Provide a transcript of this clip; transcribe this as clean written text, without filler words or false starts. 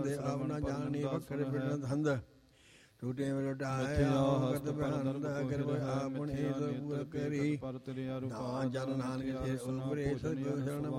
ਦੇ ਆਪ ਨਾ ਜਾਣੀ ਬਖਰ ਬਿਨ ਧੰਦ ਟੂਟੇ ਵਟਾਇਆ ਕਤ ਬਹੰਦ ਕਰਵੇ ਆਪਣੀ ਸੁਰ ਕਰੀ ਨਾ ਜਨ ਨਾਨਕ ਜੇ ਉਪਰੇ ਸਤਿ ਸ਼ਰਨ